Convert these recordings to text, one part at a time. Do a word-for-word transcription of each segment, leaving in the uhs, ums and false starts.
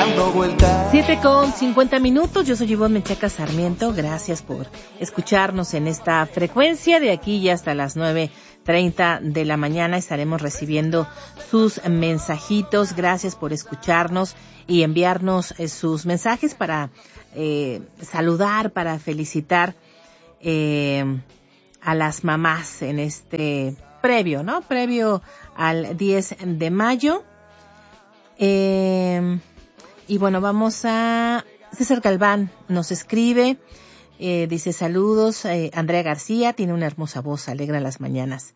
dando vueltas. Siete con cincuenta minutos, yo soy Ivonne Menchaca Sarmiento, gracias por escucharnos en esta frecuencia. De aquí y hasta las nueve treinta de la mañana estaremos recibiendo sus mensajitos. Gracias por escucharnos y enviarnos eh, sus mensajes para eh, saludar, para felicitar eh, a las mamás en este previo, ¿no? Previo al diez de mayo. Eh, y bueno, vamos a... César Galván nos escribe, eh, dice saludos, eh, Andrea García tiene una hermosa voz, alegra las mañanas.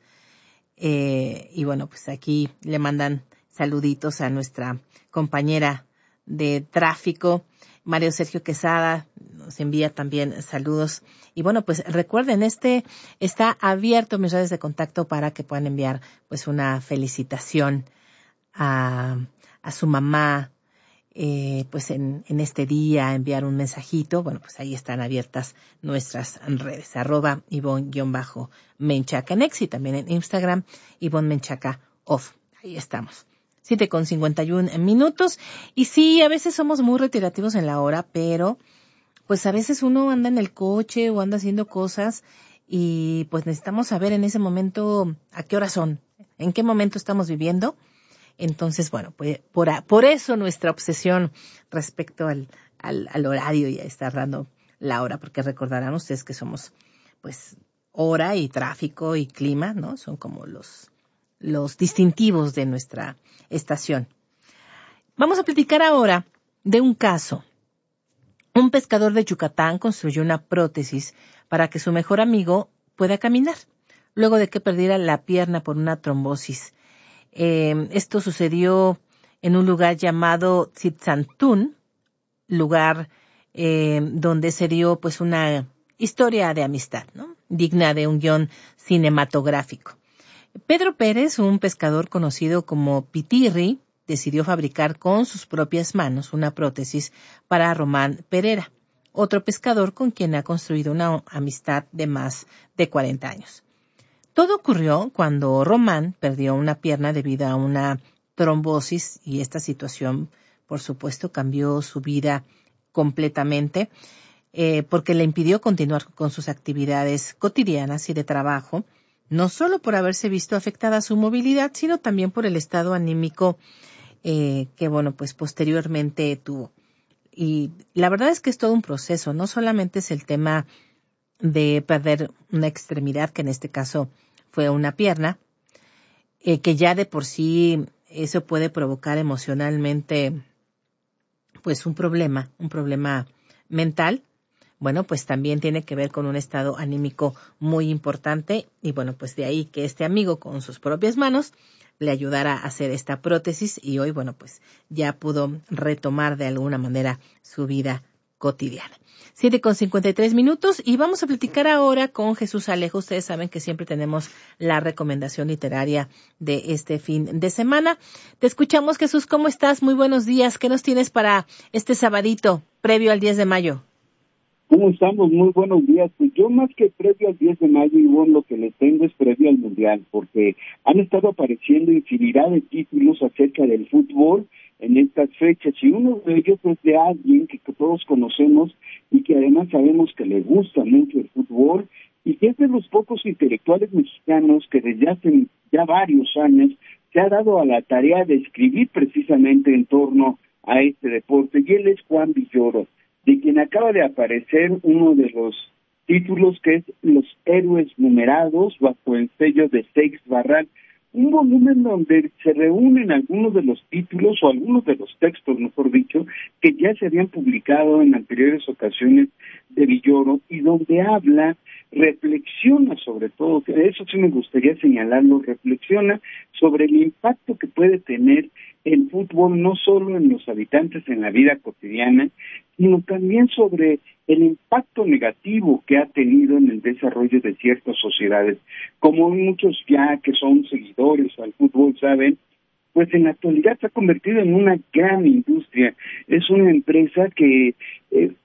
Eh, y bueno, pues aquí le mandan saluditos a nuestra compañera de tráfico, Mario Sergio Quesada, nos envía también saludos. Y bueno, pues recuerden, este está abierto mis redes de contacto para que puedan enviar pues una felicitación a, a su mamá, eh, pues en, en este día, enviar un mensajito. Bueno, pues ahí están abiertas nuestras redes, arroba Ivonne-Menchaca en X y también en Instagram, Ivonne Menchaca Off. Ahí estamos. Siete con cincuenta y un minutos. Y sí, a veces somos muy reiterativos en la hora, pero pues a veces uno anda en el coche o anda haciendo cosas y pues necesitamos saber en ese momento a qué hora son, en qué momento estamos viviendo. Entonces, bueno, pues por, por eso nuestra obsesión respecto al, al, al horario y a estar dando la hora, porque recordarán ustedes que somos, pues, hora y tráfico y clima, ¿no? Son como los, los distintivos de nuestra estación. Vamos a platicar ahora de un caso. Un pescador de Yucatán construyó una prótesis para que su mejor amigo pueda caminar, luego de que perdiera la pierna por una trombosis. Eh, esto sucedió en un lugar llamado Tzitzantún, lugar eh, donde se dio pues una historia de amistad, ¿no? Digna de un guión cinematográfico. Pedro Pérez, un pescador conocido como Pitirri, decidió fabricar con sus propias manos una prótesis para Román Pereira, otro pescador con quien ha construido una amistad de más de cuarenta años. Todo ocurrió cuando Román perdió una pierna debido a una trombosis y esta situación, por supuesto, cambió su vida completamente eh, porque le impidió continuar con sus actividades cotidianas y de trabajo, no solo por haberse visto afectada su movilidad, sino también por el estado anímico eh, que, bueno, pues posteriormente tuvo. Y la verdad es que es todo un proceso, no solamente es el tema de perder una extremidad, que en este caso fue una pierna, eh, que ya de por sí eso puede provocar emocionalmente pues un problema, un problema mental. Bueno, pues también tiene que ver con un estado anímico muy importante y bueno, pues de ahí que este amigo con sus propias manos le ayudara a hacer esta prótesis y hoy, bueno, pues ya pudo retomar de alguna manera su vida cotidiana. Siete con cincuenta y tres minutos y vamos a platicar ahora con Jesús Alejo. Ustedes saben que siempre tenemos la recomendación literaria de este fin de semana. Te escuchamos, Jesús. ¿Cómo estás? Muy buenos días. ¿Qué nos tienes para este sabadito previo al diez de mayo? ¿Cómo estamos? Muy buenos días. Pues yo más que previo al diez de mayo, Ivonne, lo que les tengo es previo al Mundial, porque han estado apareciendo infinidad de títulos acerca del fútbol en estas fechas, y uno de ellos es de alguien que, que todos conocemos y que además sabemos que le gusta mucho el fútbol y que es de los pocos intelectuales mexicanos que desde hace ya varios años se ha dado a la tarea de escribir precisamente en torno a este deporte, y él es Juan Villoro, de quien acaba de aparecer uno de los títulos que es Los Héroes Numerados, bajo el sello de Seix Barral, un volumen donde se reúnen algunos de los títulos o algunos de los textos, mejor dicho, que ya se habían publicado en anteriores ocasiones de Villoro y donde habla, reflexiona sobre todo, eso sí me gustaría señalarlo, reflexiona sobre el impacto que puede tener el fútbol no solo en los habitantes en la vida cotidiana, sino también sobre el impacto negativo que ha tenido en el desarrollo de ciertas sociedades. Como muchos ya que son seguidores al fútbol saben, pues en la actualidad se ha convertido en una gran industria. Es una empresa que eh,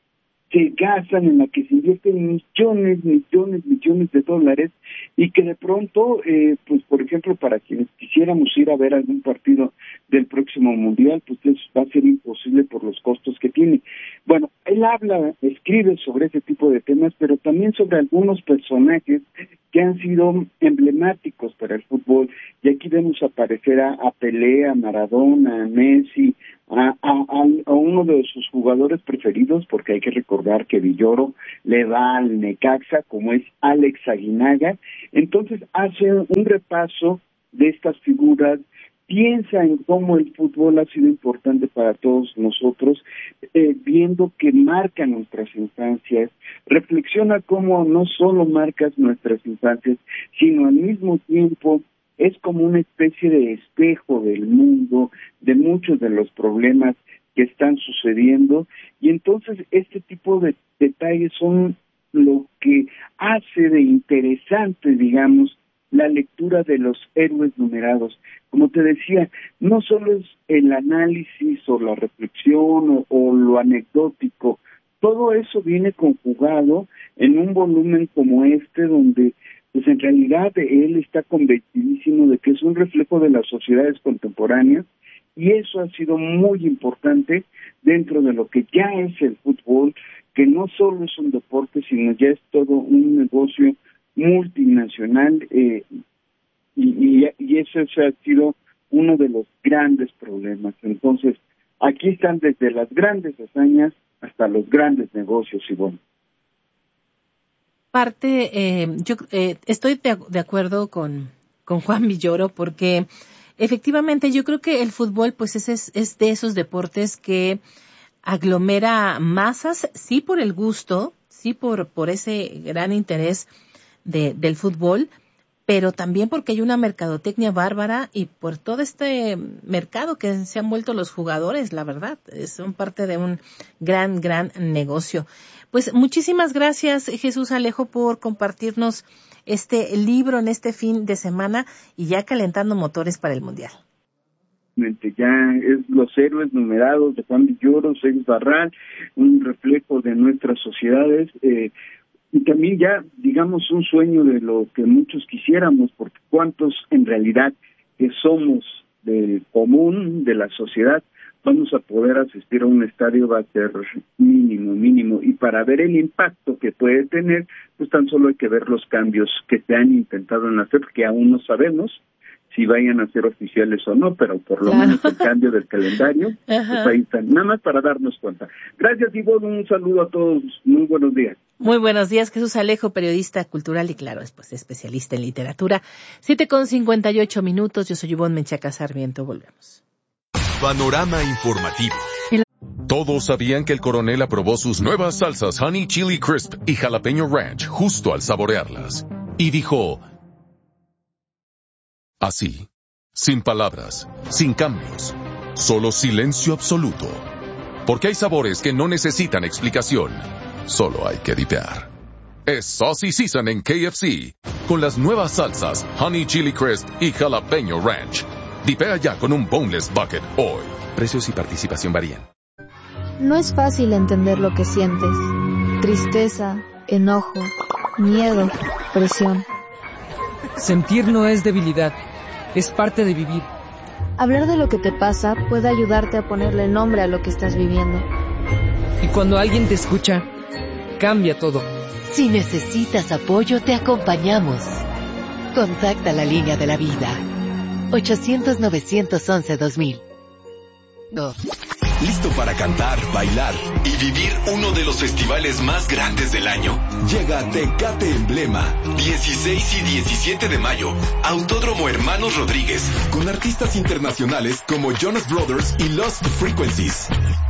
se gastan, en la que se invierten millones, millones, millones de dólares, y que de pronto, eh, pues por ejemplo, para quienes quisiéramos ir a ver algún partido del próximo Mundial, pues eso va a ser imposible por los costos que tiene. Bueno, él habla, escribe sobre ese tipo de temas, pero también sobre algunos personajes que han sido emblemáticos para el fútbol, y aquí vemos aparecer a, a Pelé, a Maradona, a Messi, a, a, a uno de sus jugadores preferidos, porque hay que recordar que Villoro le va al Necaxa, como es Alex Aguinaga. Entonces hace un repaso de estas figuras, piensa en cómo el fútbol ha sido importante para todos nosotros, eh, viendo que marca nuestras infancias, reflexiona cómo no solo marcas nuestras infancias, sino al mismo tiempo es como una especie de espejo del mundo, de muchos de los problemas que están sucediendo, y entonces este tipo de detalles son lo que hace de interesante, digamos, la lectura de los héroes numerados. Como te decía, no solo es el análisis o la reflexión o, o lo anecdótico, todo eso viene conjugado en un volumen como este, donde pues en realidad él está convencidísimo de que es un reflejo de las sociedades contemporáneas, y eso ha sido muy importante dentro de lo que ya es el fútbol, que no solo es un deporte, sino ya es todo un negocio multinacional, eh, y, y, y eso, eso ha sido uno de los grandes problemas. Entonces, aquí están desde las grandes hazañas hasta los grandes negocios, Ivonne. Parte, eh, yo eh, estoy de, de acuerdo con, con Juan Villoro, porque efectivamente yo creo que el fútbol pues es, es, es de esos deportes que aglomera masas, sí por el gusto, sí por, por ese gran interés de, del fútbol, pero también porque hay una mercadotecnia bárbara y por todo este mercado que se han vuelto los jugadores, la verdad, son parte de un gran, gran negocio. Pues muchísimas gracias, Jesús Alejo, por compartirnos este libro en este fin de semana y ya calentando motores para el Mundial. Ya es Los héroes numerados de Juan Villoro, Seis Barral, un reflejo de nuestras sociedades, eh, y también ya, digamos, un sueño de lo que muchos quisiéramos, porque cuántos en realidad que somos del común, de la sociedad, vamos a poder asistir a un estadio, va a ser mínimo, mínimo, y para ver el impacto que puede tener, pues tan solo hay que ver los cambios que se han intentado en hacer, que aún no sabemos si vayan a ser oficiales o no, pero por lo claro. menos el cambio del calendario, pues ahí están, nada más para darnos cuenta. Gracias, Ivonne, un saludo a todos, muy buenos días. Muy buenos días, Jesús Alejo, periodista cultural y claro, después especialista en literatura. Siete con cincuenta y ocho minutos, yo soy Ivonne Menchaca Sarmiento, volvemos. Panorama informativo. Todos sabían que el coronel aprobó sus nuevas salsas Honey Chili Crisp y Jalapeño Ranch justo al saborearlas. Y dijo... así, sin palabras, sin cambios, solo silencio absoluto. Porque hay sabores que no necesitan explicación, solo hay que dipear. Es Saucy Season en K F C, con las nuevas salsas Honey Chili Crisp y Jalapeño Ranch. Dipea ya con un Boneless Bucket hoy. Precios y participación varían. No es fácil entender lo que sientes. Tristeza, enojo, miedo, presión. Sentir no es debilidad, es parte de vivir. Hablar de lo que te pasa puede ayudarte a ponerle nombre a lo que estás viviendo. Y cuando alguien te escucha, cambia todo. Si necesitas apoyo, te acompañamos. Contacta la línea de la vida. ochocientos, novecientos once, dos mil. No. ¿Listo para cantar, bailar y vivir uno de los festivales más grandes del año? Llega Tecate Emblema, dieciséis y diecisiete de mayo, Autódromo Hermanos Rodríguez, con artistas internacionales como Jonas Brothers y Lost Frequencies.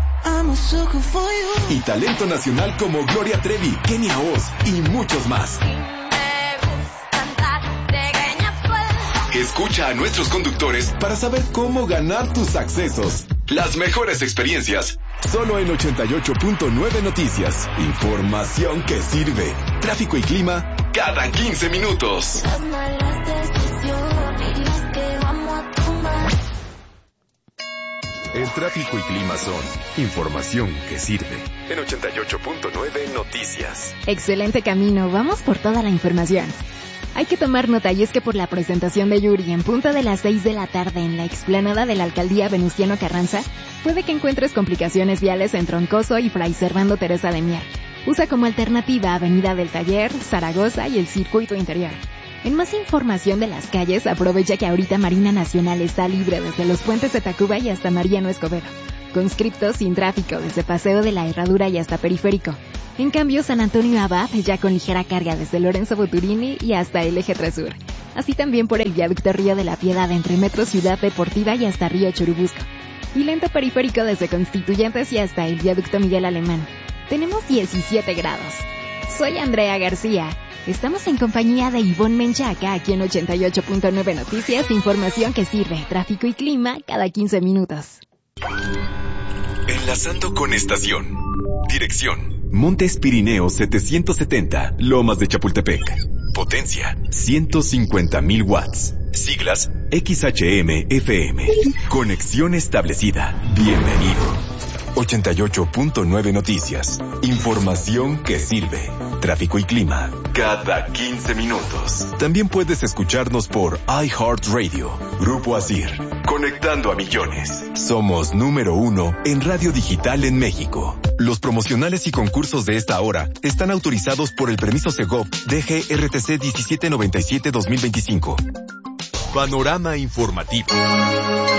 Y talento nacional como Gloria Trevi, Kenia Oz y muchos más. Escucha a nuestros conductores para saber cómo ganar tus accesos. Las mejores experiencias. Solo en ochenta y ocho punto nueve Noticias. Información que sirve. Tráfico y clima cada quince minutos. El tráfico y clima son información que sirve. En ochenta y ocho punto nueve Noticias. Excelente camino, vamos por toda la información. Hay que tomar nota y es que por la presentación de Yuri en punto de las seis de la tarde en la explanada de la alcaldía Venustiano Carranza, puede que encuentres complicaciones viales en Troncoso y Fray Servando Teresa de Mier. Usa como alternativa Avenida del Taller, Zaragoza y el Circuito Interior. En más información de las calles, aprovecha que ahorita Marina Nacional está libre desde los puentes de Tacuba y hasta Mariano Escobedo. Conscripto sin tráfico desde Paseo de la Herradura y hasta Periférico. En cambio, San Antonio Abad ya con ligera carga desde Lorenzo Boturini y hasta el Eje tres Sur. Así también por el viaducto Río de la Piedad entre Metro Ciudad Deportiva y hasta Río Churubusco. Y lento periférico desde Constituyentes y hasta el viaducto Miguel Alemán. Tenemos diecisiete grados. Soy Andrea García. Estamos en compañía de Ivonne Menchaca aquí en ochenta y ocho punto nueve Noticias, información que sirve, tráfico y clima cada quince minutos. Enlazando con estación. Dirección: Montes Pirineos setecientos setenta, Lomas de Chapultepec. Potencia: ciento cincuenta mil watts. Siglas: X H M F M. Conexión establecida. Bienvenido. ochenta y ocho punto nueve Noticias. Información que sirve. Tráfico y clima cada quince minutos. También puedes escucharnos por iHeartRadio. Grupo Asir. Conectando a millones. Somos número uno en radio digital en México. Los promocionales y concursos de esta hora están autorizados por el permiso Segov D G R T C diecisiete noventa y siete dos mil veinticinco. Panorama informativo.